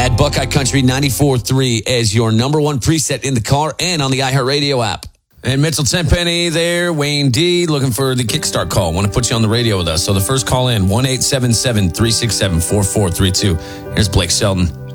Add Buckeye Country 94.3 as your number one preset in the car and on the iHeartRadio app. And Mitchell Tenpenny there, Wayne D, looking for the kickstart call. Want to put you on the radio with us. So the first call in, 1-877-367-4432. Here's Blake Shelton.